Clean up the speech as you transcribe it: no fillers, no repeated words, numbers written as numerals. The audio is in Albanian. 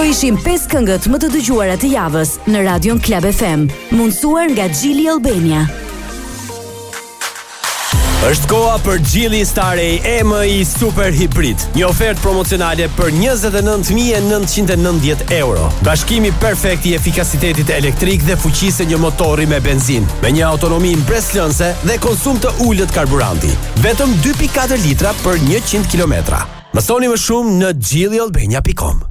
ishim 5 këngët më të dëgjuara të javës në Radion Club FM, mundsuar nga Geely Albania. Është koha për Geely Starray EMI Super Hybrid, një ofertë promocionale për 29.990 euro. Bashkimi perfekt i efikasitetit elektrik dhe fuqisë një motori me benzinë, me një autonomi impresionante dhe konsum të ulët karburanti. Vetëm 2.4 litra për 100 kilometra. Mësoni më shumë në geelyalbania.com.